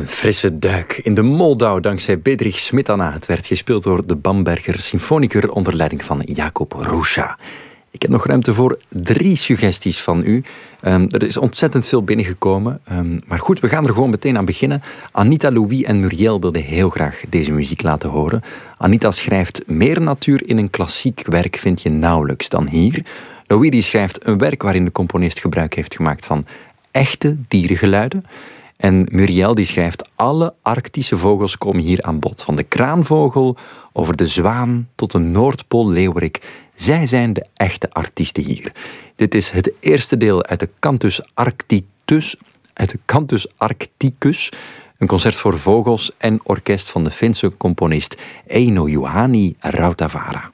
Een frisse duik in de Moldau dankzij Bedřich Smetana. Het werd gespeeld door de Bamberger Symfonicur onder leiding van Jakub Hruša. Ik heb nog ruimte voor 3 suggesties van u. Er is ontzettend veel binnengekomen. Maar goed, we gaan er gewoon meteen aan beginnen. Anita, Louis en Muriel wilden heel graag deze muziek laten horen. Anita schrijft: meer natuur in een klassiek werk vind je nauwelijks dan hier. Louis die schrijft een werk waarin de componist gebruik heeft gemaakt van echte dierengeluiden. En Muriel die schrijft: alle Arctische vogels komen hier aan bod. Van de kraanvogel over de zwaan tot de Noordpoolleeuwerik. Zij zijn de echte artiesten hier. Dit is het eerste deel uit de Cantus Arcticus. Een concert voor vogels en orkest van de Finse componist Eino Juhani Rautavaara.